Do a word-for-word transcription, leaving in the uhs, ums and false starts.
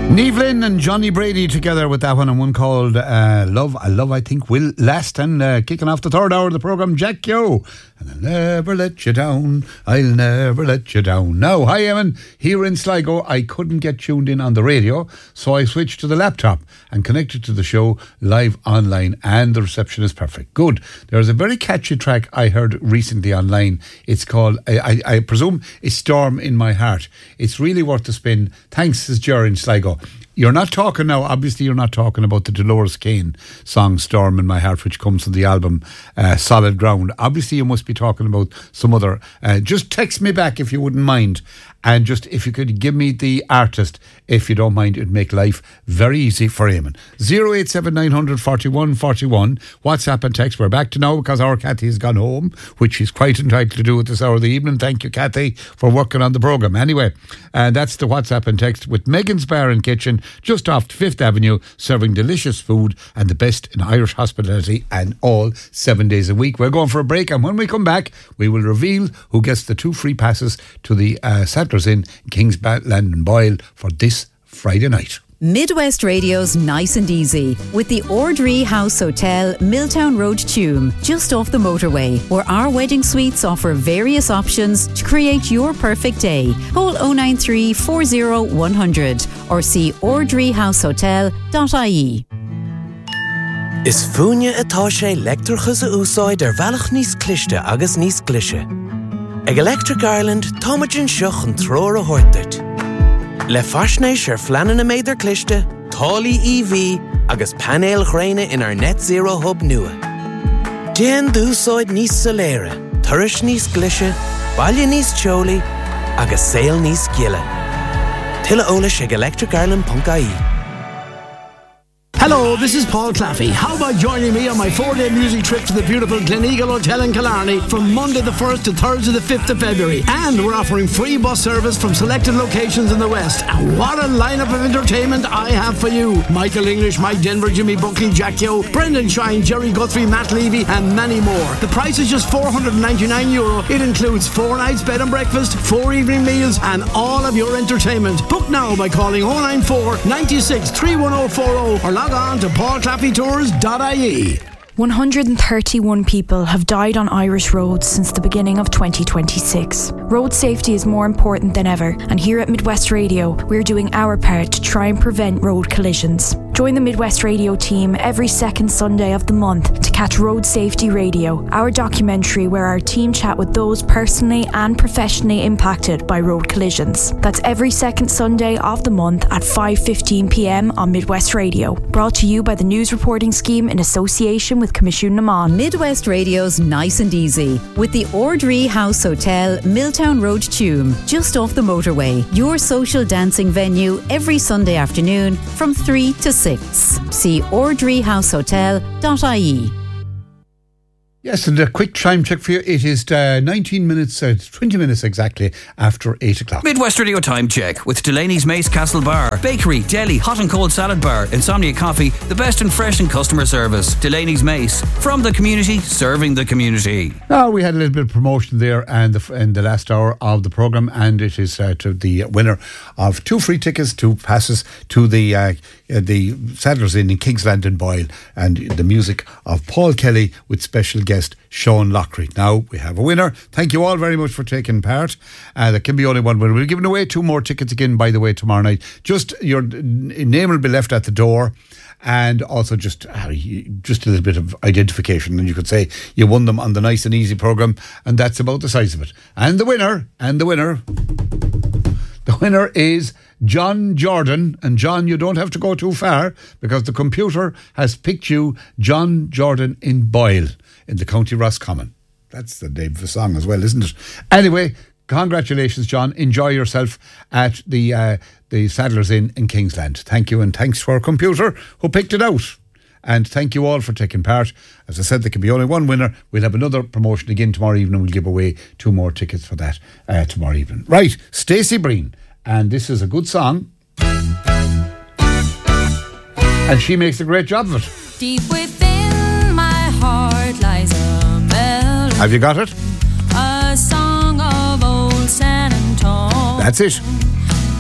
Niamh Lynn and Johnny Brady together with that one, and one called uh, Love, I Love I Think Will Last. And uh, kicking off the third hour of the programme, Jack Yo. And I'll never let you down, I'll never let you down. Now, hi Eamon, here in Sligo, I couldn't get tuned in on the radio, so I switched to the laptop and connected to the show live online, and the reception is perfect. Good. There's a very catchy track I heard recently online. It's called, I, I, I presume, it's Storm in My Heart. It's really worth the spin. Thanks, says Jerry in Sligo. You're not talking now, obviously you're not talking about the Dolores Kane song Storm in My Heart, which comes from the album uh, Solid Ground. Obviously you must be talking about some other. Uh, just text me back if you wouldn't mind. And just if you could give me the artist, if you don't mind, it'd make life very easy for Eamon. zero eight seven nine hundred forty-one forty-one, WhatsApp and text. We're back to now because our Kathy has gone home, which she's quite entitled to do at this hour of the evening. Thank you, Kathy, for working on the programme. Anyway, and that's the WhatsApp and text with Megan's Bar and Kitchen, just off Fifth Avenue, serving delicious food and the best in Irish hospitality, and all seven days a week. We're going for a break, and when we come back, we will reveal who gets the two free passes to the uh, Settlers Inn in Kingsland and Boyle for this Friday night. Midwest Radio's Nice and Easy with the Ordree House Hotel, Milltown Road, Tuam, just off the motorway, where our wedding suites offer various options to create your perfect day. Call oh nine three, four oh, one hundred or see ordree house hotel dot I E. Is fúine atá sé leictreachas a úsáid ar bhealach níos cliste agus níos glise. Ag Electric Ireland, táimeann seach an tróir a thuirteart. Le faisnéis ar fleanan a méidir cliste, tálaí E V agus panéil ghréine in our net zero hub nua. Déan dúsáid níos soléire, turais níos glise, baile níos teolaí agus saol níos giile. Tuilleadh eolais ag electric ireland dot I E. Hello, this is Paul Claffey. How about joining me on my four-day music trip to the beautiful Gleneagle Hotel in Killarney from Monday the first to Thursday the fifth of February. And we're offering free bus service from selected locations in the West. And what a lineup of entertainment I have for you. Michael English, Mike Denver, Jimmy Buckley, Jack Yo, Brendan Shine, Jerry Guthrie, Matt Levy, and many more. The price is just four hundred ninety-nine euro. It includes four nights bed and breakfast, four evening meals, and all of your entertainment. Book now by calling oh nine four, nine six, three one oh four oh or log on to paul claffey tours dot I E. one hundred thirty-one people have died on Irish roads since the beginning of twenty twenty-six. Road safety is more important than ever, and here at Midwest Radio, we're doing our part to try and prevent road collisions. Join the Midwest Radio team every second Sunday of the month to catch Road Safety Radio, our documentary where our team chat with those personally and professionally impacted by road collisions. That's every second Sunday of the month at five fifteen p m on Midwest Radio. Brought to you by the News Reporting Scheme in association with Commission Naman. Midwest Radio's Nice and Easy with the Ordree House Hotel, Milltown Road, Tuam, just off the motorway. Your social dancing venue every Sunday afternoon from three to six. See ordree house hotel dot I E. Yes, and a quick time check for you. It is uh, nineteen minutes, uh, twenty minutes exactly after eight o'clock. Midwest Radio time check with Delaney's Mace Castle Bar, Bakery, Deli, Hot and Cold Salad Bar, Insomnia Coffee, the best in fresh and customer service. Delaney's Mace, from the community, serving the community. Now, we had a little bit of promotion there and the, in the last hour of the programme, and it is uh, to the winner of two free tickets, two passes to the uh, uh, the Settlers Inn in Kingsland and Boyle, and the music of Paul Kelly with special guest Sean Lockery. Now we have a winner. Thank you all very much for taking part. Uh, there can be only one winner. We're giving away two more tickets again, by the way, tomorrow night. Just your name will be left at the door, and also just uh, just a little bit of identification, and you could say you won them on the Nice and Easy programme, and that's about the size of it. And the winner, and the winner, the winner is John Jordan. And John, you don't have to go too far because the computer has picked you John Jordan in Boyle in the County Roscommon. That's the name of the song as well, isn't it? Anyway, congratulations, John. Enjoy yourself at the uh, the Settlers Inn in Kingsland. Thank you, and thanks to our computer who picked it out. And thank you all for taking part. As I said, there can be only one winner. We'll have another promotion again tomorrow evening. We'll give away two more tickets for that uh, tomorrow evening. Right, Stacey Breen. And this is a good song. And she makes a great job of it. Deep within my heart lies a melody. Have you got it? A song of old San Antonio. That's it.